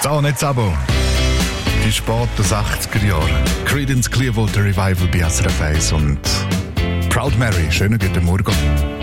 Da nicht Abo. Die späten 60er Jahre. Creedence Clearwater Revival bei SRF 1 und Proud Mary. Schönen guten Morgen.